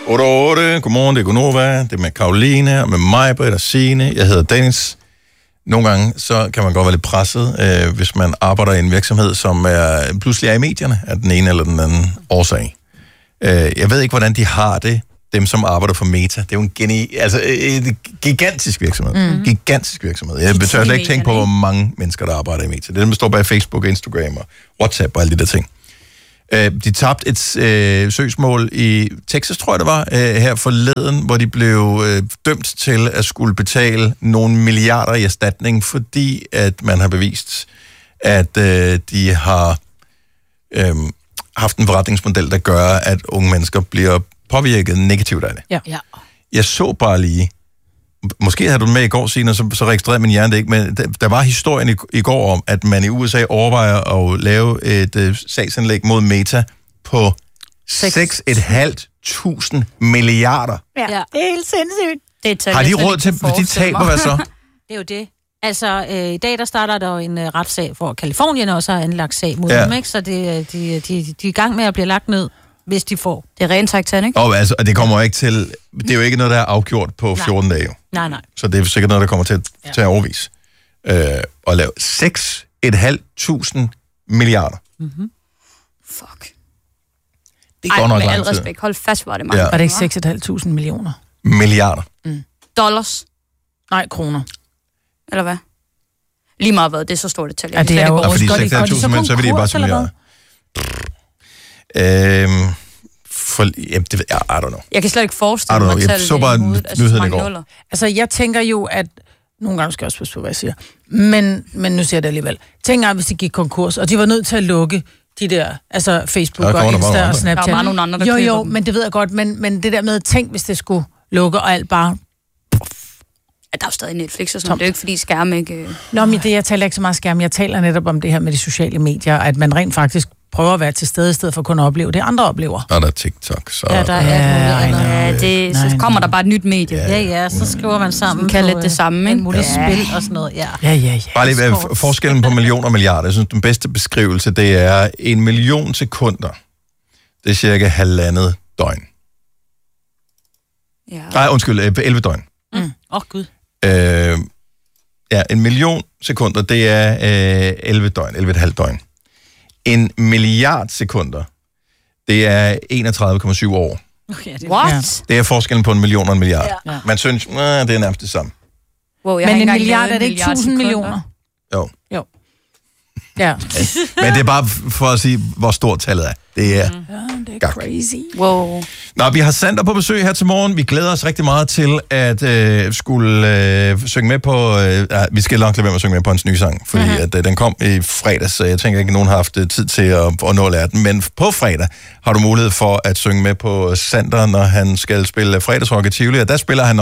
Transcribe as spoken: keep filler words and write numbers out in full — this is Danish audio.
otte otte. Godmorgen, det er Gunova. Det er med Karoline og med mig, Britt og Signe. Jeg hedder Dennis. Nogle gange så kan man godt være lidt presset, øh, hvis man arbejder i en virksomhed, som er, pludselig er i medierne af den ene eller den anden årsag. Øh, jeg ved ikke, hvordan de har det, dem som arbejder for Meta. Det er jo en geni, altså, en gigantisk virksomhed. Mm. Gigantisk virksomhed. Jeg tør slet ikke tænke på, hvor mange mennesker, der arbejder i Meta. Det er dem, der står bag Facebook, Instagram og WhatsApp og alle de der ting. De tabte et øh, søgsmål i Texas, tror jeg det var, øh, her forleden, hvor de blev øh, dømt til at skulle betale nogle milliarder i erstatning, fordi at man har bevist, at øh, de har øh, haft en forretningsmodel, der gør, at unge mennesker bliver påvirket negativt af det. Ja. Ja. Jeg så bare lige, måske havde du med i går, Signe, så, så registrerede min hjerne det ikke, men der, der var historien i, i går om, at man i U S A overvejer at lave et uh, sagsanlæg mod Meta på seks tusind fem hundrede milliarder. Ja, det er helt sindssygt. Det har de råd til de taber, hvad så? Det er jo det. Altså, øh, i dag der starter der jo en øh, retssag, for Kalifornien også har anlagt sag mod ja. dem, ikke? Så det, de, de, de er i gang med at blive lagt ned, hvis de får. Det er rent Titanic. Og altså, det kommer ikke til, det er jo ikke noget, der er afgjort på fjorten nej. dage. Jo. Nej, nej. Så det er sikkert noget, der kommer til at, ja. til at overvise. Øh, at lave seks tusind fem hundrede milliarder. Mm-hmm. Fuck. Det går nok med lang al tid. respekt. Hold fast, var det mange. Ja. Var det ikke seks tusind fem hundrede millioner? Milliarder. Mm. Dollars. Nej, kroner. Eller hvad? Lige meget hvad, det er så stort et tal. Ja, det er jo ja, fordi også seks tusind, men så vil de bare sige milliarder. Øhm, for, jamen, det ved jeg, I don't know. Jeg kan slet ikke forestille mig, at jeg så bare nyheden i går. Nuller. Altså, jeg tænker jo, at nogle gange skal jeg også passe på, hvad jeg siger. Men, men nu siger jeg det alligevel. Tænk engang, hvis de gik konkurs, og de var nødt til at lukke de der, altså Facebook og Insta og Snapchat. Der var nogle andre, der Jo, jo, dem. men det ved jeg godt, men, men det der med, tænk, hvis det skulle lukke, og alt bare... Ja, der er jo stadig Netflix og sådan noget. Det er jo ikke, fordi skærm ikke... Nå, men det, jeg taler ikke så meget skærm. Jeg taler netop om det her med de sociale medier, at man rent faktisk prøver at være til stede, i stedet for kun at opleve det, andre oplever. Og der er TikTok, så... Ja, der er ja, ja, det, så kommer der bare et nyt medie. Ja, ja, så skriver man sammen. Kan lidt det samme, ikke? Muligt ja. spil og sådan noget, ja. Ja, ja, ja. Bare lige hvad forskellen på millioner og milliarder. Jeg synes, den bedste beskrivelse, det er en million sekunder. Det er cirka halvandet døgn. Ja. Nej, undskyld, elleve døgn. Åh, mm. oh, gud. Øh, ja, en million sekunder, det er øh, elleve døgn, elleve komma fem døgn. En milliard sekunder, det er enogtredive komma syv år. Okay, det What? Ja. Det er forskellen på en million og en milliard. Ja. Man synes, nah, det er nærmest det samme. Wow, jeg Men en engang milliard, lavet er det en ikke milliard tusind sekunder? millioner? Jo. Jo. Ja. Men det er bare for at sige, hvor stort tallet er. Det er... Ja, det er Gak. crazy. Wow. Nå, vi har Sander på besøg her til morgen. Vi glæder os rigtig meget til at øh, skulle øh, synge med på... Øh, ja, vi skal nok lade være med at synge med på hans nye sang, fordi uh-huh. at, øh, den kom i fredags, så jeg tænker ikke, at nogen har haft tid til at, at nå at lære den. Men på fredag har du mulighed for at synge med på Sander, når han skal spille fredagsrock i Tivoli, og der spiller han